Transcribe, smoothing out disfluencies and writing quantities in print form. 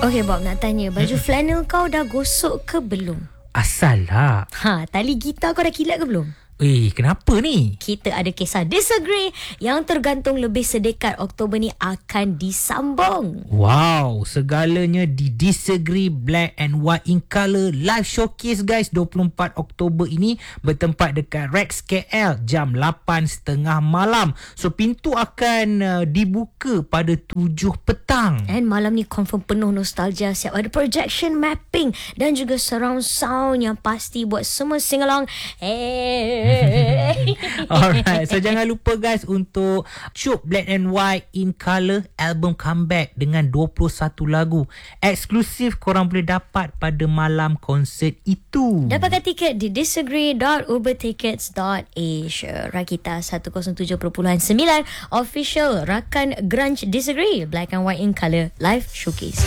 Okey Bob, nak tanya, baju flannel kau dah gosok ke belum? Asal lah. Tali gitar kau dah kilat ke belum? Kenapa ni? Kita ada kisah disagree yang tergantung lebih sedekat Oktober ni akan disambung. Wow, segalanya di Disagree Black and White in Colour live showcase guys 24 Oktober ini bertempat dekat Rex KL jam 8.30 malam. So pintu akan dibuka pada 7 petang. And malam ni confirm penuh nostalgia. Siap ada projection mapping dan juga surround sound yang pasti buat semua sing along. Alright, so jangan lupa guys untuk cuk Black and White in Colour album comeback dengan 21 lagu eksklusif korang boleh dapat pada malam konsert itu. Dapatkan tiket di disagree.ubertickets.asia. Rakita 107.9 official rakan Grunge Disagree Black and White in Colour live showcase.